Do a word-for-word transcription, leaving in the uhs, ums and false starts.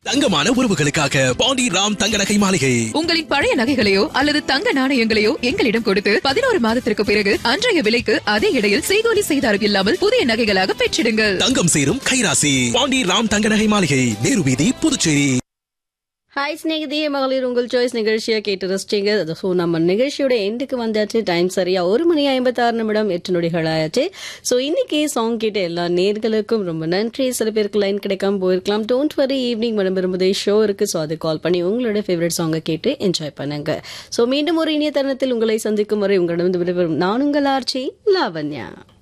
தங்கமான உறவுகளுக்காக பாண்டி ராம் தங்க நகை மாளிகை. உங்களின் பழைய நகைகளையோ அல்லது தங்க நாணயங்களையோ எங்களிடம் கொடுத்து பதினோரு மாதத்திற்கு பிறகு அன்றைய விலைக்கு அதே இடையில் செய்கூலி செய்தாரம் இல்லாமல் புதிய நகைகளாக பெற்றிடுங்கள். தங்கம் சேரும் கைராசி பாண்டி ராம் தங்க நகை மாளிகை, நேரு வீதி, புதுச்சேரி. ஹாய் ஸ்நேகிதியே மகளிர் உங்கள் சாய்ஸ் நிகழ்ச்சியா கேட்டு ரசிச்சிங்க. ஸோ நம்ம நிகழ்ச்சியோட எண்டுக்கு வந்தாச்சு. டைம் சரியா ஒரு மணி ஐம்பத்தி ஆறு நிமிடம் எட்டு நொடிகள் ஆயாச்சு. ஸோ இன்னைக்கு சாங் கேட்ட எல்லா நேர்களுக்கும் ரொம்ப நன்றி. சில பேருக்கு லைன் கிடைக்காம போயிருக்கலாம். டோன்ட் வரி, ஈவினிங் மனம் விரும்புதே ஷோ இருக்கு. ஸோ அது கால் பண்ணி உங்களோட ஃபேவரட் சாங்கை கேட்டு என்ஜாய் பண்ணுங்க. ஸோ மீண்டும் ஒரு இனிய தருணத்தில் உங்களை சந்திக்கும் வரை உங்களிடம் விடைபெறும் நான் உங்கள் ஆர்ச்சி லாவண்யா.